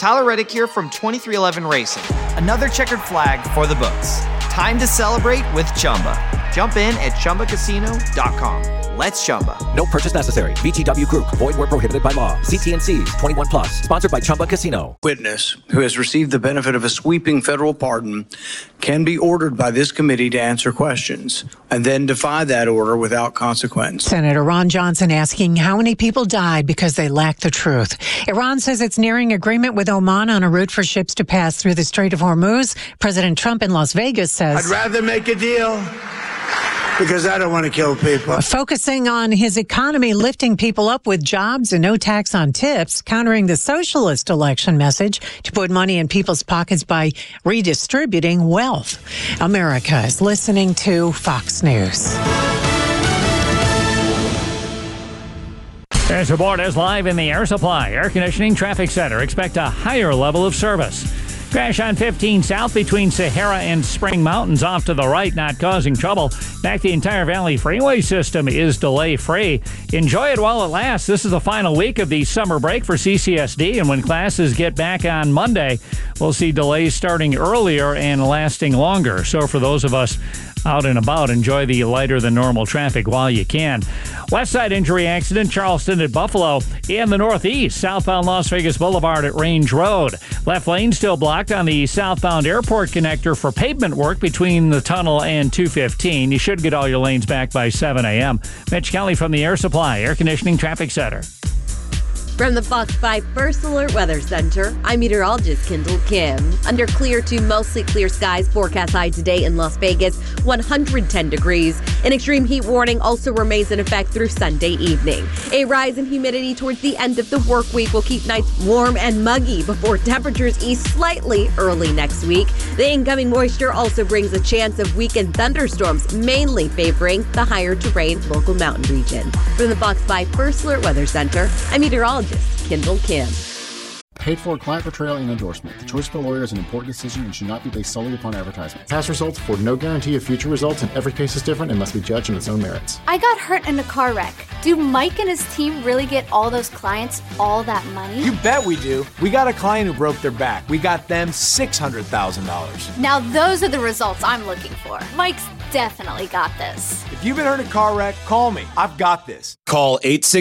Tyler Reddick here from 2311 Racing. Another checkered flag for the books. Time to celebrate with Chumba. Jump in at ChumbaCasino.com. Let's Chumba. No purchase necessary. VGW Group. Void where prohibited by law. See T&Cs. 21 plus. Sponsored by Chumba Casino. Witness who has received the benefit of a sweeping federal pardon can be ordered by this committee to answer questions and then defy that order without consequence. Senator Ron Johnson asking how many people died because they lack the truth. Iran says it's nearing agreement with Oman on a route for ships to pass through the Strait of Hormuz. President Trump in Las Vegas says, I'd rather make a deal because I don't want to kill people. Focusing on his economy, lifting people up with jobs and no tax on tips, countering the socialist election message to put money in people's pockets by redistributing wealth. America is listening to Fox News. Air Support is live in the Air Supply Air Conditioning Traffic Center. Expect a higher level of service. Crash on 15 South between Sahara and Spring Mountains off to the right, not causing trouble. Back, the entire Valley Freeway system is delay-free. Enjoy it while it lasts. This is the final week of the summer break for CCSD, and when classes get back on Monday, we'll see delays starting earlier and lasting longer. So for those of us out and about, enjoy the lighter than normal traffic while you can. West Side injury accident, Charleston at Buffalo. In the Northeast, southbound Las Vegas Boulevard at Range Road. Left lane still blocked on the southbound airport connector for pavement work between the tunnel and 215. You should get all your lanes back by 7 a.m. Mitch Kelly from the Air Supply Air Conditioning Traffic Center. From the Fox 5 First Alert Weather Center, I'm meteorologist Kendall Kim. Under clear to mostly clear skies, forecast high today in Las Vegas, 110 degrees. An extreme heat warning also remains in effect through Sunday evening. A rise in humidity towards the end of the work week will keep nights warm and muggy before temperatures ease slightly early next week. The incoming moisture also brings a chance of weekend thunderstorms, mainly favoring the higher terrain local mountain region. From the Fox 5 First Alert Weather Center, I'm meteorologist Kendall Kim. Paid for client portrayal and endorsement. The choice of a lawyer is an important decision and should not be based solely upon advertisement. Past results afford no guarantee of future results, and every case is different and must be judged on its own merits. I got hurt in a car wreck. Do Mike and his team really get all those clients all that money? You bet we do. We got a client who broke their back. We got them $600,000. Now those are the results I'm looking for. Mike's definitely got this. If you've been hurt in a car wreck, call me. I've got this. Call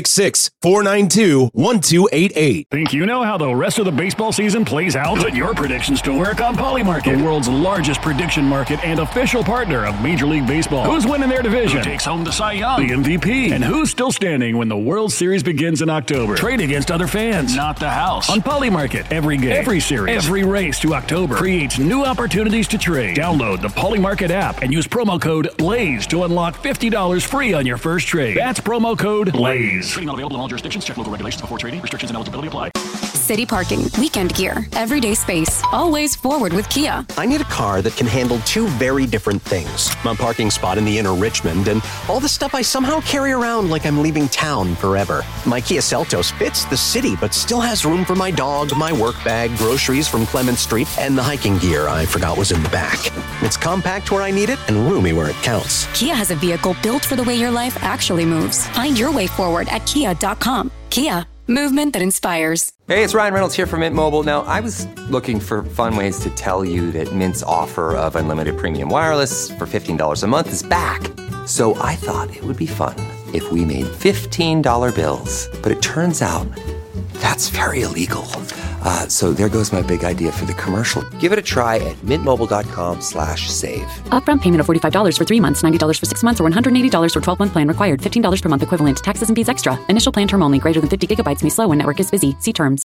866-492-1288. Think you know how the rest of the baseball season plays out? Put your predictions to work on Polymarket, the world's largest prediction market and official partner of Major League Baseball. Who's winning their division? Who takes home the Cy Young, the MVP? And who's still standing when the World Series begins in October? Trade against other fans, not the house. On Polymarket, every game, every series, every race to October creates new opportunities to trade. Download the Polymarket app and use promo code BLAZE to unlock $50 free on your first trade. That's promo code BLAZE. Trading not available in all jurisdictions. Check local regulations before trading. Restrictions and eligibility apply. City parking, weekend gear, everyday space, always forward with Kia. I need a car that can handle two very different things. My parking spot in the inner Richmond and all the stuff I somehow carry around like I'm leaving town forever. My Kia Seltos fits the city, but still has room for my dog, my work bag, groceries from Clement Street, and the hiking gear I forgot was in the back. It's compact where I need it and roomy where it counts. Kia has a vehicle built for the way your life actually moves. Find your way forward at kia.com. Kia. Movement that inspires. Hey, it's Ryan Reynolds here from Mint Mobile. Now, I was looking for fun ways to tell you that Mint's offer of unlimited premium wireless for $15 a month is back. So I thought it would be fun if we made $15 bills. But it turns out that's very illegal. So there goes my big idea for the commercial. Give it a try at mintmobile.com/save. Upfront payment of $45 for 3 months, $90 for 6 months, or $180 for 12-month plan required. $15 per month equivalent. Taxes and fees extra. Initial plan term only. Greater than 50 gigabytes may slow when network is busy. See terms.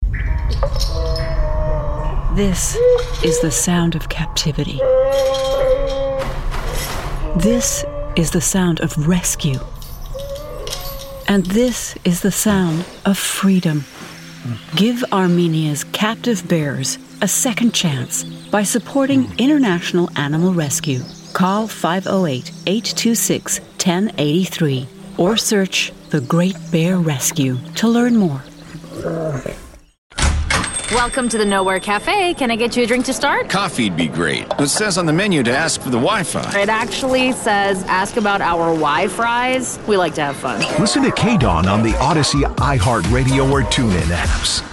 This is the sound of captivity. This is the sound of rescue. And this is the sound of freedom. Give Armenia's captive bears a second chance by supporting International Animal Rescue. Call 508-826-1083 or search The Great Bear Rescue to learn more. Welcome to the Nowhere Cafe. Can I get you a drink to start? Coffee'd be great. It says on the menu to ask for the Wi-Fi. It actually says ask about our Wi-Fries. We like to have fun. Listen to K-Dawn on the Odyssey, iHeartRadio, or TuneIn apps.